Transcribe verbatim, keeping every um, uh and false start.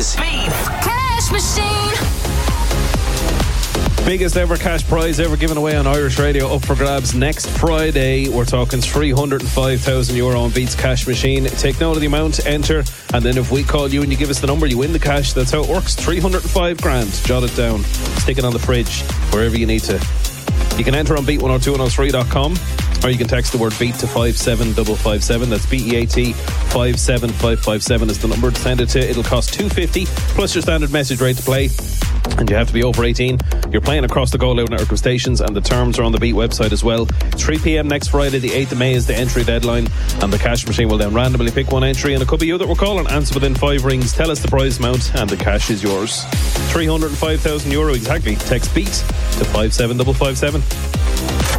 is Beats Cash Machine. Biggest ever cash prize ever given away on Irish Radio up for grabs next Friday. We're talking three hundred five thousand euro on Beats Cash Machine. Take note of the amount, enter, and then if we call you and you give us the number, you win the cash. That's how it works. three hundred five grand. Jot it down. Stick it on the fridge, wherever you need to. You can enter on beat one oh two one oh three dot com, or you can text the word BEAT to five seven five five seven. That's B E A T five seven five five seven is the number to send it to. It'll cost two dollars fifty plus your standard message rate to play. And you have to be over eighteen. You're playing across the Go Loud network of stations, and the terms are on the Beat website as well. three p.m. next Friday, the eighth of May, is the entry deadline, and the cash machine will then randomly pick one entry, and it could be you that we're calling. Answer within five rings, tell us the prize amount, and the cash is yours. three hundred five thousand euro exactly. Text BEAT to five seven five five seven.